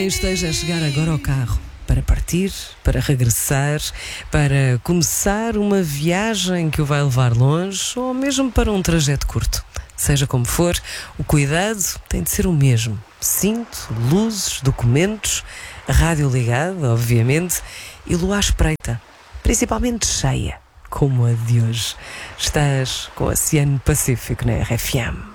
Esteja a chegar agora ao carro para partir, para regressar, para começar uma viagem que o vai levar longe ou mesmo para um trajeto curto. Seja como for, o cuidado tem de ser o mesmo. Cinto, luzes, documentos, a rádio ligada, obviamente, e lua à espreita, principalmente cheia, como a de hoje. Estás com o Oceano Pacífico na RFM.